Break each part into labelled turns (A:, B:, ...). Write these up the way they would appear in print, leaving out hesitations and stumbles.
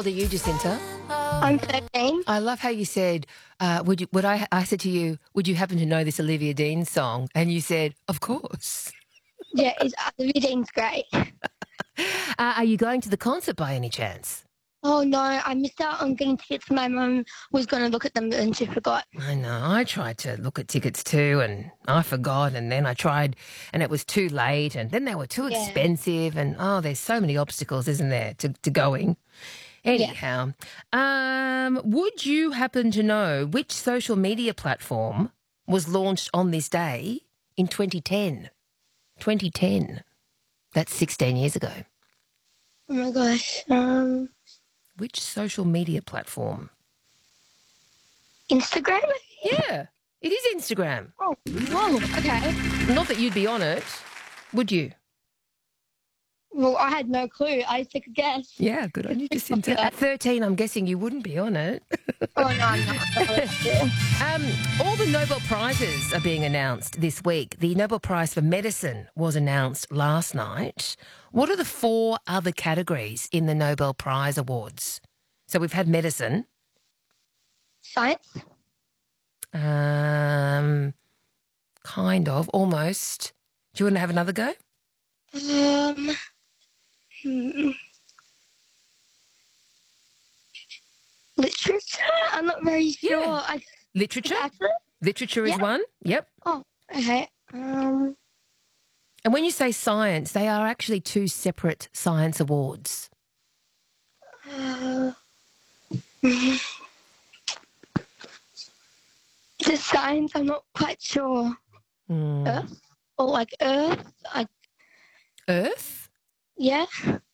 A: old are you, Jacinta?
B: I'm 13.
A: I love how you said, I said to you, would you happen to know this Olivia Dean song? And you said, of course.
B: Yeah, Olivia Dean's great.
A: Are you going to the concert by any chance?
B: Oh, no, I missed out on getting tickets. My mum was going to look at them and she forgot.
A: I know. I tried to look at tickets too and I forgot, and then I tried and it was too late, and then they were too expensive, and there's so many obstacles, isn't there, to going. Anyhow, would you happen to know which social media platform was launched on this day in 2010? 2010. That's 16 years ago.
B: Oh, my gosh.
A: Which social media platform?
B: Instagram?
A: Yeah, it is Instagram.
B: Oh, okay.
A: Not that you'd be on it, would you?
B: Well, I had no clue. I took a guess.
A: Yeah, good on you, Jacinta. At 13, I'm guessing you wouldn't be on it.
B: Oh, no, I'm not.
A: All the Nobel Prizes are being announced this week. The Nobel Prize for Medicine was announced last night. What are the 4 other categories in the Nobel Prize Awards? So we've had medicine.
B: Science?
A: Kind of, almost. Do you want to have another go?
B: Literature? I'm not very sure.
A: Yeah. Literature?
B: Actually?
A: Literature is one. Yep.
B: Oh, okay.
A: And when you say science, they are actually 2 separate science awards.
B: The science, I'm not quite sure. Earth? Or like Earth?
A: Earth?
B: Yeah.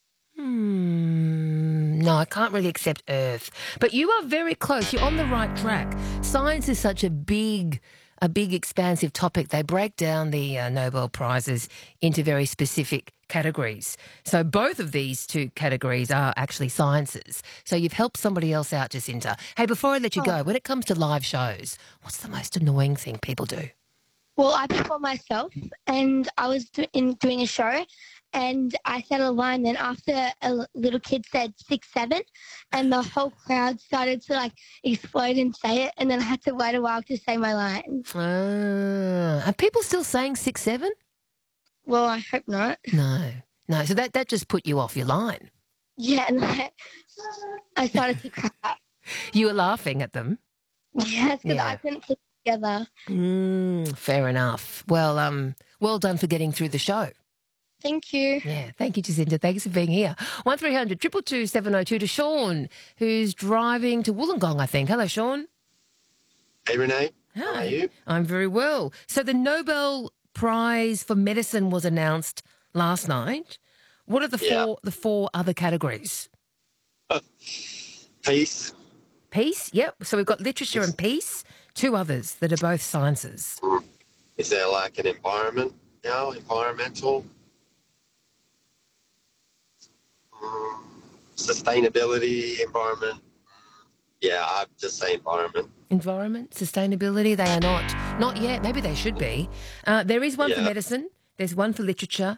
A: No, I can't really accept Earth. But you are very close. You're on the right track. Science is such a big, expansive topic. They break down the Nobel Prizes into very specific categories. So both of these 2 categories are actually sciences. So you've helped somebody else out, Jacinta. Hey, before I let you go, when it comes to live shows, what's the most annoying thing people do?
B: Well, I performed myself, and I was doing a show, and I said a line, then after a little kid said 6, 7, and the whole crowd started to explode and say it, and then I had to wait a while to say my line.
A: Are people still saying 6, 7?
B: Well, I hope not.
A: No. So that just put you off your line.
B: Yeah, and I started to cry.
A: You were laughing at them?
B: Yes, because I couldn't keep it together.
A: Fair enough. Well, well done for getting through the show.
B: Thank you.
A: Yeah, thank you, Jacinta. Thanks for being here. 1300 222 702 to Sean, who's driving to Wollongong, I think. Hello, Sean.
C: Hey, Renee.
A: Hi.
C: How are you?
A: I'm very well. So the Nobel Prize for Medicine was announced last night. What are the four other categories?
C: Peace.
A: Peace, yep. So we've got literature and peace, 2 others that are both sciences.
C: Is there like an environment now? Environmental? Sustainability, environment. Yeah, I'd just say environment.
A: Environment, sustainability, they are not. Not yet. Maybe they should be. There is one for medicine. There's one for literature